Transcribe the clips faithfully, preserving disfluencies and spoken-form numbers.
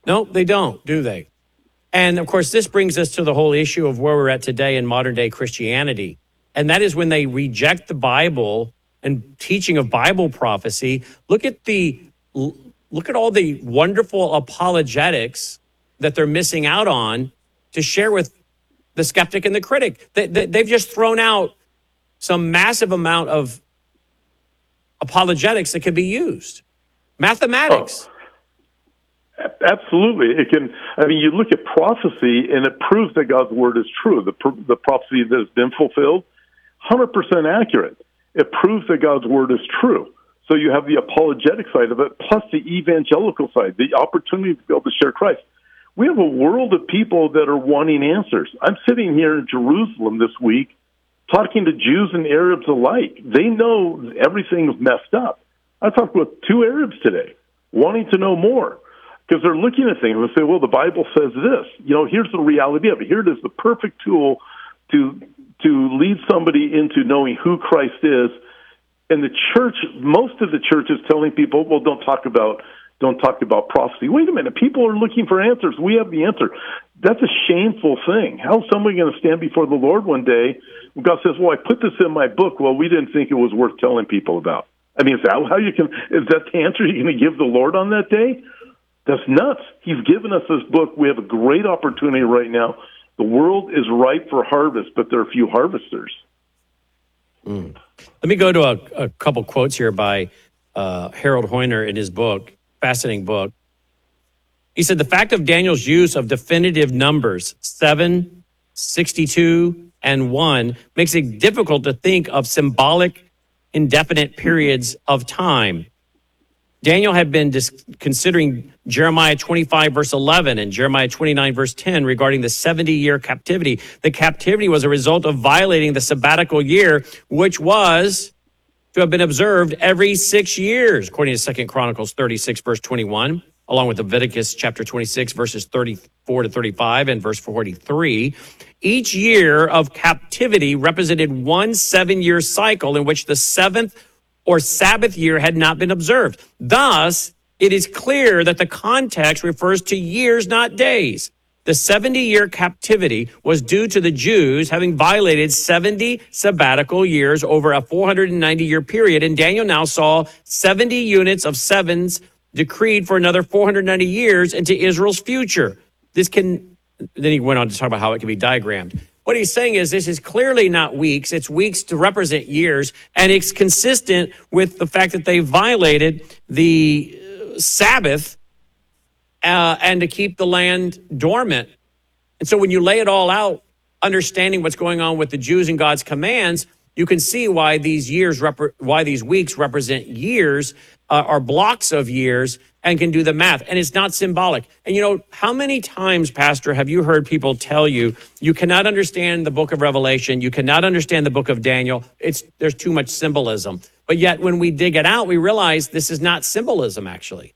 No, they don't, do they? And of course, this brings us to the whole issue of where we're at today in modern day Christianity. And that is when they reject the Bible and teaching of Bible prophecy. Look at the look at all the wonderful apologetics that they're missing out on to share with the skeptic and the critic. They, they, they've just thrown out some massive amount of apologetics that could be used. Mathematics. Oh. Absolutely. It can. I mean, you look at prophecy, and it proves that God's word is true. The the prophecy that has been fulfilled, one hundred percent accurate. It proves that God's word is true. So you have the apologetic side of it, plus the evangelical side, the opportunity to be able to share Christ. We have a world of people that are wanting answers. I'm sitting here in Jerusalem this week talking to Jews and Arabs alike. They know everything's messed up. I talked with two Arabs today wanting to know more. Because they're looking at things and say, well, the Bible says this. You know, here's the reality of it. Here it is, the perfect tool to to lead somebody into knowing who Christ is. And the church, most of the church is telling people, well, don't talk about don't talk about prophecy. Wait a minute, people are looking for answers. We have the answer. That's a shameful thing. How is somebody going to stand before the Lord one day when God says, well, I put this in my book. Well, we didn't think it was worth telling people about. I mean, is that how you can? Is that the answer you're going to give the Lord on that day? That's nuts. He's given us this book. We have a great opportunity right now. The world is ripe for harvest, but there are few harvesters. Mm. Let me go to a, a couple quotes here by uh, Harold Hoyner in his book, fascinating book. He said, the fact of Daniel's use of definitive numbers, seven, sixty-two, and one, makes it difficult to think of symbolic, indefinite periods of time. Daniel had been dis- considering Jeremiah twenty-five, verse eleven, and Jeremiah twenty-nine, verse ten, regarding the seventy-year captivity. The captivity was a result of violating the sabbatical year, which was to have been observed every six years, according to Second Chronicles thirty-six, verse twenty-one, along with Leviticus chapter twenty-six, verses thirty-four to thirty-five, and verse forty-three. Each year of captivity represented one seven-year cycle in which the seventh or Sabbath year had not been observed. Thus, it is clear that the context refers to years, not days. The seventy-year captivity was due to the Jews having violated seventy sabbatical years over a four hundred ninety-year period, and Daniel now saw seventy units of sevens decreed for another four hundred ninety years into Israel's future. This can, then he went on to talk about how it can be diagrammed. What he's saying is this is clearly not weeks. It's weeks to represent years, and it's consistent with the fact that they violated the Sabbath uh, and to keep the land dormant. And so when you lay it all out, understanding what's going on with the Jews and God's commands, you can see why these years, rep- why these weeks represent years, uh, or blocks of years, and can do the math. And it's not symbolic. And you know, how many times, Pastor, have you heard people tell you, you cannot understand the book of Revelation, you cannot understand the book of Daniel, it's there's too much symbolism. But yet when we dig it out, we realize this is not symbolism, actually.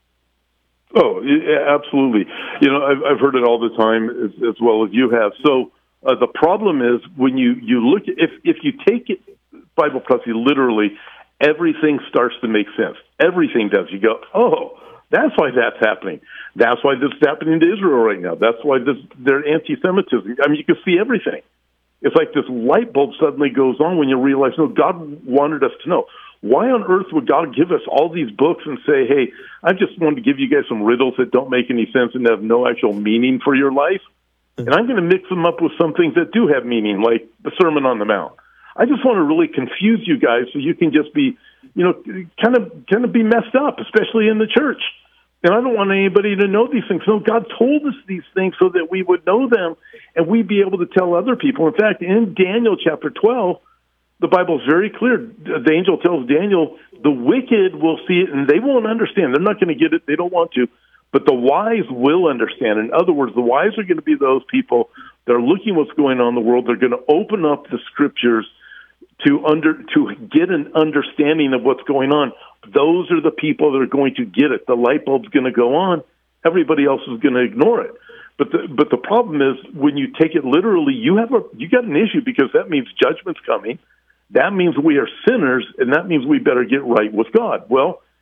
Oh, yeah, absolutely. You know, I've, I've heard it all the time, as, as well as you have. So uh, the problem is when you, you look, at, if, if you take it, Bible prophecy literally, everything starts to make sense. Everything does. You go, oh, that's why that's happening. That's why this is happening to Israel right now. That's why this, they're anti-Semitism. I mean, you can see everything. It's like this light bulb suddenly goes on when you realize, no, God wanted us to know. Why on earth would God give us all these books and say, hey, I just wanted to give you guys some riddles that don't make any sense and have no actual meaning for your life? And I'm going to mix them up with some things that do have meaning, like the Sermon on the Mount. I just want to really confuse you guys so you can just be, you know, kind of kind of be messed up, especially in the church. And I don't want anybody to know these things. No, God told us these things so that we would know them and we'd be able to tell other people. In fact, in Daniel chapter twelve, the Bible is very clear. The angel tells Daniel, the wicked will see it and they won't understand. They're not going to get it. They don't want to. But the wise will understand. In other words, the wise are going to be those people that are looking what's going on in the world. They're going to open up the scriptures to under to get an understanding of what's going on. Those are the people that are going to get it. The light bulb's going to go on. Everybody else is going to ignore it. But the but the problem is when you take it literally, you have a you got an issue because that means judgment's coming. That means we are sinners, and that means we better get right with God. Well,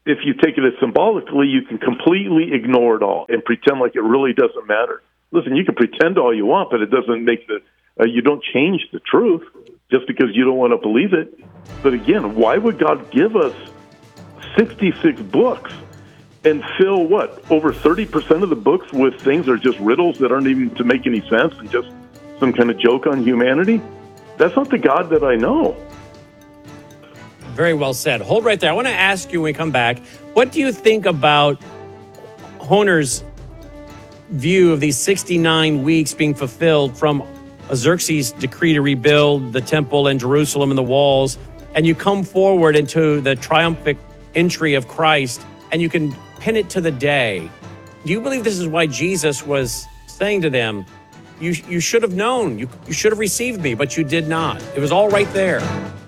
if you take it as symbolically, you can completely ignore it all and pretend like it really doesn't matter. Listen, you can pretend all you want, but it doesn't make the, uh, you don't change the truth just because you don't want to believe it. But again, why would God give us sixty-six books and fill, what, over thirty percent of the books with things that are just riddles that aren't even to make any sense and just some kind of joke on humanity? That's not the God that I know. Very well said. Hold right there. I want to ask you when we come back, what do you think about Hoehner's view of these sixty-nine weeks being fulfilled from Xerxes' decree to rebuild the temple and Jerusalem and the walls, and you come forward into the triumphant entry of Christ, and you can pin it to the day? Do you believe this is why Jesus was saying to them, you, you should have known, you, you should have received me, but you did not? It was all right there.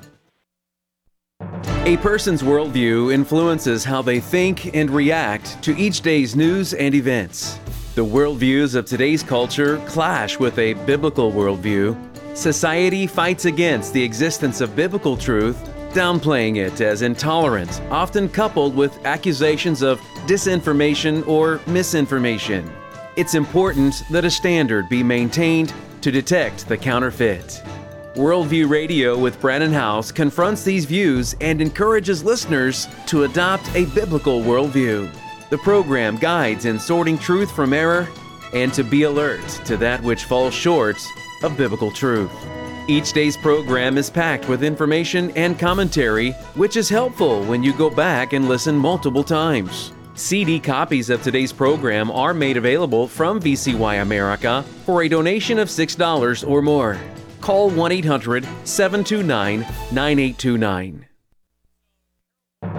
A person's worldview influences how they think and react to each day's news and events. The worldviews of today's culture clash with a biblical worldview. Society fights against the existence of biblical truth, downplaying it as intolerant, often coupled with accusations of disinformation or misinformation. It's important that a standard be maintained to detect the counterfeit. Worldview Radio with Brannon Howse confronts these views and encourages listeners to adopt a biblical worldview. The program guides in sorting truth from error and to be alert to that which falls short of biblical truth. Each day's program is packed with information and commentary, which is helpful when you go back and listen multiple times. C D copies of today's program are made available from V C Y America for a donation of six dollars or more. Call one eight hundred, seven two nine, nine eight two nine. All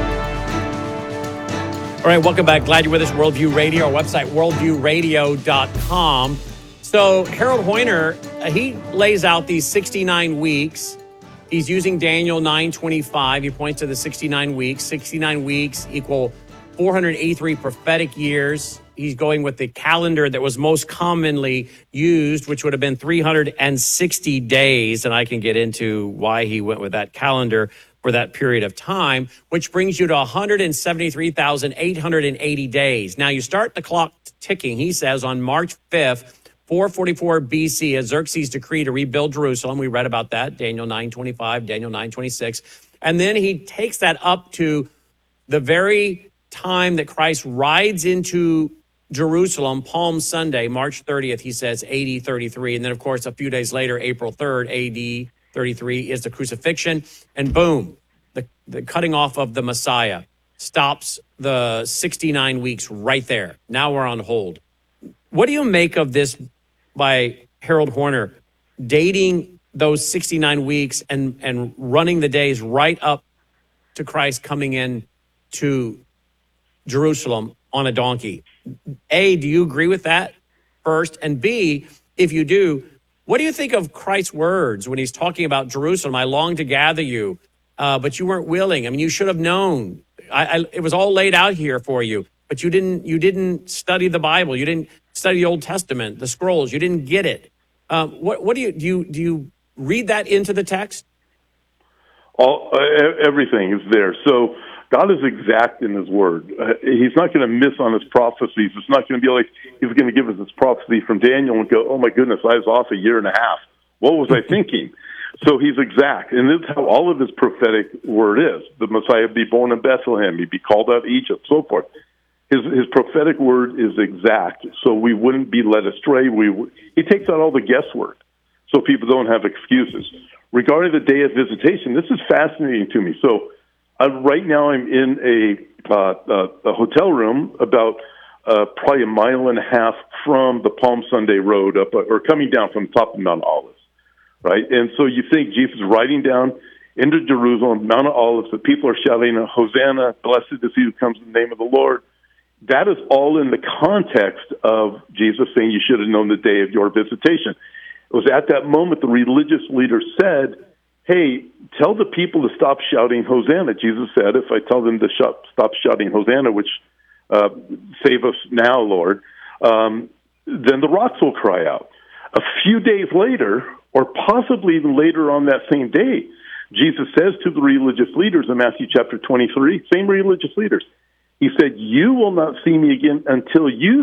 right, welcome back. Glad you're with us. Worldview Radio, our website, worldview radio dot com. So Harold Hoehner, uh, he lays out these sixty-nine weeks. He's using Daniel nine twenty-five. He points to the sixty-nine weeks. sixty-nine weeks equal four hundred eighty-three prophetic years. He's going with the calendar that was most commonly used, which would have been three hundred sixty days. And I can get into why he went with that calendar for that period of time, which brings you to one hundred seventy-three thousand eight hundred eighty days. Now you start the clock ticking, he says, on March fifth, four forty-four B C, as Xerxes' decree to rebuild Jerusalem. We read about that, Daniel nine twenty-five, Daniel nine twenty-six. And then he takes that up to the very time that Christ rides into Jerusalem, Palm Sunday, March thirtieth, he says, A D thirty-three. And then, of course, a few days later, April third, A D thirty-three, is the crucifixion. And boom, the, the cutting off of the Messiah stops the sixty-nine weeks right there. Now we're on hold. What do you make of this by Harold Hoehner, dating those sixty-nine weeks and, and running the days right up to Christ coming in to Jerusalem on a donkey? A, do you agree with that first? And B, if you do, what do you think of Christ's words when he's talking about Jerusalem? I long to gather you, uh, but you weren't willing. I mean, you should have known. I, I, it was all laid out here for you, but you didn't. You didn't study the Bible. You didn't study the Old Testament, the scrolls. You didn't get it. Um, what, what do you do? You do you read that into the text? All uh, everything is there. So God is exact in his word. Uh, he's not going to miss on his prophecies. It's not going to be like he's going to give us this prophecy from Daniel and go, oh my goodness, I was off a year and a half. What was I thinking? So he's exact. And this is how all of his prophetic word is. The Messiah would be born in Bethlehem. He'd be called out of Egypt, so forth. His his prophetic word is exact, so we wouldn't be led astray. We He takes out all the guesswork, so people don't have excuses. Regarding the day of visitation, this is fascinating to me. So Uh, right now, I'm in a, uh, uh, a hotel room about uh, probably a mile and a half from the Palm Sunday Road, up uh, or coming down from the top of Mount Olives, right? And so you think Jesus is riding down into Jerusalem, Mount Olives, the people are shouting, Hosanna, blessed is he who comes in the name of the Lord. That is all in the context of Jesus saying you should have known the day of your visitation. It was at that moment the religious leader said, hey, tell the people to stop shouting Hosanna. Jesus said, if I tell them to sh- stop shouting Hosanna, which uh, save us now, Lord, um, then the rocks will cry out. A few days later, or possibly even later on that same day, Jesus says to the religious leaders in Matthew chapter twenty-three, same religious leaders, he said, you will not see me again until you